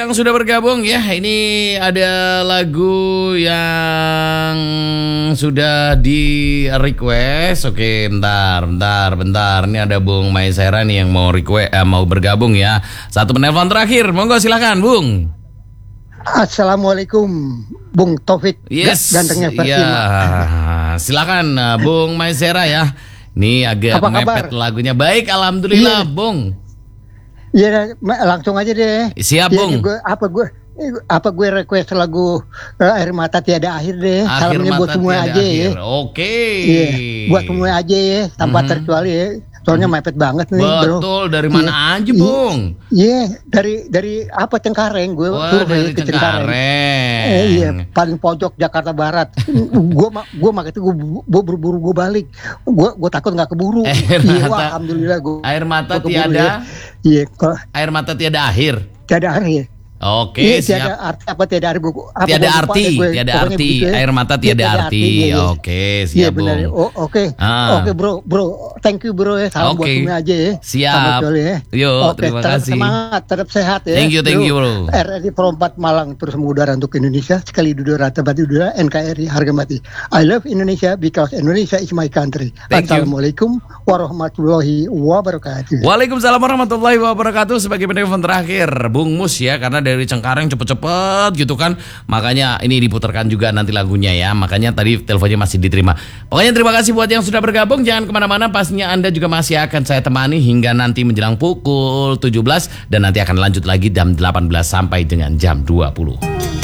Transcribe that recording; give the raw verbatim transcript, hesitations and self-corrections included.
yang sudah bergabung ya. Ini ada lagu yang sudah di request. Oke, bentar, bentar, bentar. Ini ada Bung Maisera nih yang mau request, eh, mau bergabung ya. Satu penelpon terakhir, monggo silakan, Bung. Assalamualaikum, Bung Taufik. Yes, gantengnya Persima. Ya, silakan uh, Bung Maisera ya. Ini agak Apa mepet kabar? lagunya. Baik, alhamdulillah, Iya. Bung. Iya, langsung aja deh. Siap, Iya, Bung. Gue, apa gue apa gue request lagu uh, Air Mata Tiada Akhir deh. Akhir Salamnya buat mata semua tiada aja ya. akhir. Oke. Iya, buat semua aja ya, tanpa Mhm. terkecuali ya. Soalnya mepet banget nih, bro. Betul, dari mana Iya. aja, Bung? Iya, dari dari apa Cengkareng, gue Wah, survei dari ke Cengkareng. Cengkareng. Eh, iya, paling pojok Jakarta Barat. gue gue makanya gue buru-buru gue balik. Gue gue takut nggak keburu. Air Iya, mata- wah, alhamdulillah gue. Air mata keburu tiada, ya. Iya, kok air mata tiada akhir. tiada akhir ya. Oke, Iya, siap. tiada arti apa tiada arti gue. apa Tiada gua lupa arti, deh, gue. tiada Pokoknya arti. begitu ya. Air mata Iya, tiada arti. iya, iya. Oke, Iya siap, benar. Bung. Oh, oke. Ah. Oke, bro, bro. Thank you, bro ya. Salam buat Oke. semua aja ya. Siap. Sama Joli ya. Yuk, Oke, terima tetap kasih. semangat, tetap sehat ya. Thank you, thank you, bro. R R I Perempat Malang terus mengudara untuk Indonesia. Sekali duduk rata batu udara. N K R I harga mati. I love Indonesia because Indonesia is my country. Thank you. Assalamualaikum warahmatullahi wabarakatuh. Waalaikumsalam warahmatullahi wabarakatuh. Sebagai penelpon terakhir, Bung Mus ya, karena dari Cengkareng cepet-cepet gitu kan. Makanya ini diputarkan juga nanti lagunya ya. Makanya tadi teleponnya masih diterima. Pokoknya terima kasih buat yang sudah bergabung. Jangan kemana-mana, pastinya Anda juga masih akan saya temani hingga nanti menjelang pukul tujuh belas. Dan nanti akan lanjut lagi jam delapan belas sampai dengan jam dua puluh.